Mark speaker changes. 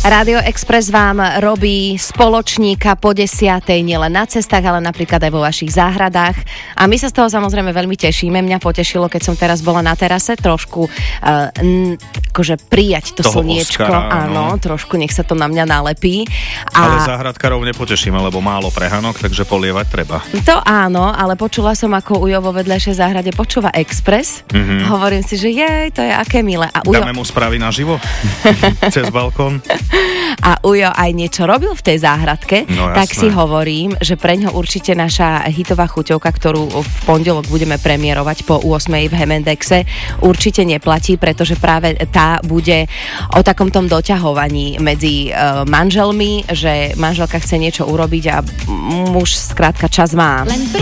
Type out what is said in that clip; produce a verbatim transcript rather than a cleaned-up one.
Speaker 1: Rádio Express vám robí spoločníka po desiatej nielen na cestách, ale napríklad aj vo vašich záhradách. A my sa z toho samozrejme veľmi tešíme. Mňa potešilo, keď som teraz bola na terase, trošku uh, n- akože prijať to toho slniečko. Oscara, áno, no. Trošku nech sa to na mňa nalepí. A...
Speaker 2: Ale záhradkarov nepotešíme, lebo málo prehanok, takže polievať treba.
Speaker 1: To áno, ale počula som, ako Ujo vo vedľajšej záhrade počúva Express. Mm-hmm. Hovorím si, že jej, to je aké milé. A Ujo...
Speaker 2: Dáme mu správy naživo? Cez balkón?
Speaker 1: A Ujo aj niečo robil v tej záhradke, no, tak si hovorím, že preňho určite naša hitová chuťovka, ktorú v pondelok budeme premiérovať po ôsmej v Hemendexe, určite neplatí, pretože práve tá bude o takom tom doťahovaní medzi uh, manželmi, že manželka chce niečo urobiť a muž skrátka čas má. Len